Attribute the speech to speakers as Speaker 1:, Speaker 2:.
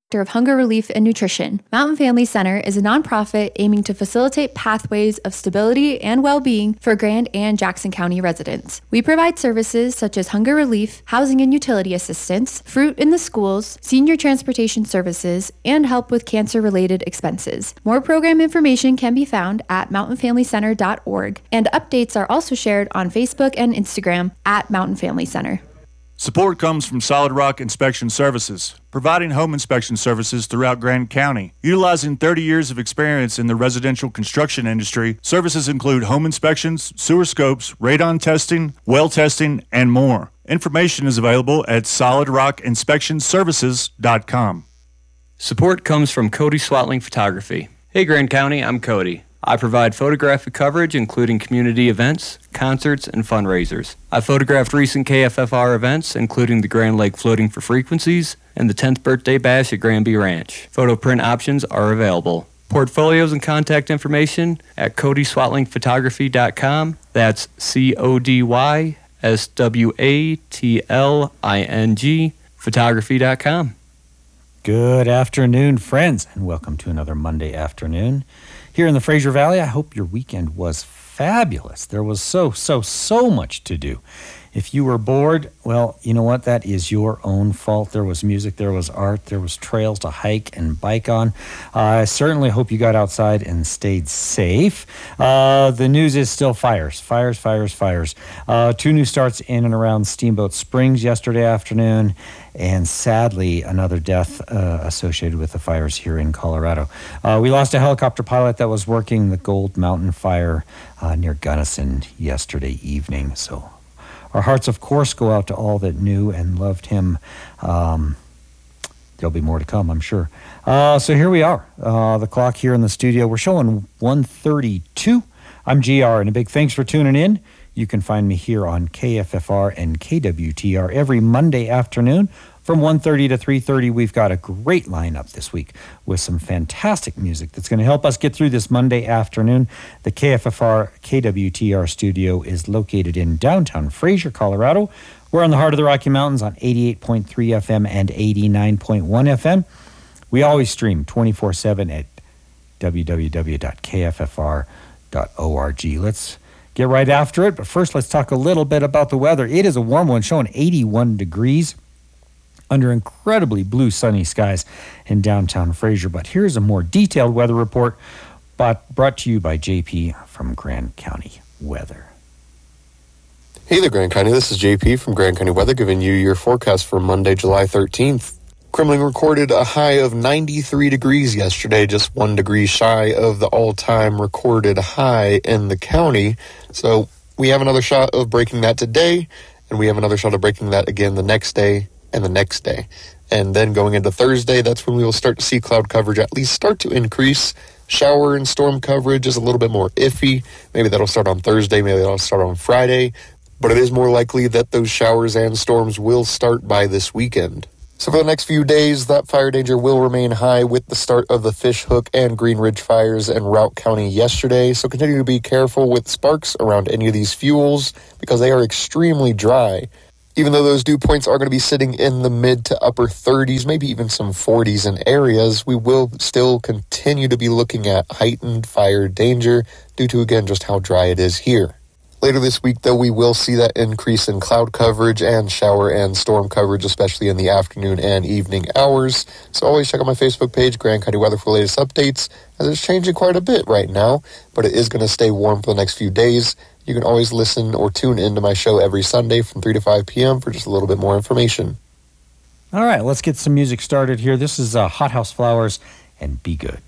Speaker 1: of Hunger Relief and Nutrition. Mountain Family Center is a nonprofit aiming to facilitate pathways of stability and well-being for Grand and Jackson County residents. We provide services such as hunger relief, housing and utility assistance, fruit in the schools, senior transportation services, and help with cancer-related expenses. More program information can be found at mountainfamilycenter.org, and updates are also shared on Facebook and Instagram at Mountain Family Center.
Speaker 2: Support comes from Solid Rock Inspection Services, providing home inspection services throughout Grand County. Utilizing 30 years of experience in the residential construction industry, services include home inspections, sewer scopes, radon testing, well testing, and more. Information is available at solidrockinspectionservices.com.
Speaker 3: Support comes from Cody Swatling Photography. Hey Grand County, I'm Cody. I provide photographic coverage including community events, concerts, and fundraisers. I photographed recent KFFR events including the Grand Lake Floating for Frequencies and the 10th Birthday Bash at Granby Ranch. Photo print options are available. Portfolios and contact information at CodySwatling.photography.com. That's CodySwatling, photography.com.
Speaker 4: Good afternoon, friends, and welcome to another Monday afternoon here in the Fraser Valley. I hope your weekend was fabulous. There was so much to do. If you were bored, well, you know what? That is your own fault. There was music, there was art, there was trails to hike and bike on. I certainly hope you got outside and stayed safe. The news is still fires. 2 new starts in and around Steamboat Springs yesterday afternoon, and sadly, another death associated with the fires here in Colorado. We lost a helicopter pilot that was working the Gold Mountain fire near Gunnison yesterday evening. So our hearts, of course, go out to all that knew and loved him. There'll be more to come, I'm sure. So here we are. The clock here in the studio, we're showing 1:32. I'm GR, and a big thanks for tuning in. You can find me here on KFFR and KWTR every Monday afternoon from 1:30 to 3:30. We've got a great lineup this week with some fantastic music that's going to help us get through this Monday afternoon. The KFFR KWTR studio is located in downtown Fraser, Colorado. We're on the heart of the Rocky Mountains on 88.3 FM and 89.1 FM. We always stream 24/7 at www.kffr.org. Let's get right after it, but first let's talk a little bit about the weather. It is a warm one, showing 81 degrees under incredibly blue sunny skies in downtown Fraser. But here's a more detailed weather report brought to you by JP from Grand County Weather.
Speaker 5: Hey there, Grand County. This is JP from Grand County Weather giving you your forecast for Monday, July 13th. Kremling recorded a high of 93 degrees yesterday, just 1 degree shy of the all-time recorded high in the county. So we have another shot of breaking that today, and we have another shot of breaking that again the next day and the next day. And then going into Thursday, that's when we will start to see cloud coverage at least start to increase. Shower and storm coverage is a little bit more iffy. Maybe that'll start on Thursday, maybe that'll start on Friday. But it is more likely that those showers and storms will start by this weekend. So for the next few days, that fire danger will remain high with the start of the Fish Hook and Green Ridge fires in Routt County yesterday. So continue to be careful with sparks around any of these fuels because they are extremely dry. Even though those dew points are going to be sitting in the mid to upper 30s, maybe even some 40s in areas, we will still continue to be looking at heightened fire danger due to, again, just how dry it is here. Later this week, though, we will see that increase in cloud coverage and shower and storm coverage, especially in the afternoon and evening hours. So always check out my Facebook page, Grand County Weather, for latest updates, as it's changing quite a bit right now, but it is going to stay warm for the next few days. You can always listen or tune into my show every Sunday from 3 to 5 p.m. for just a little bit more information.
Speaker 4: All right, let's get some music started here. This is Hot House Flowers and Be Good.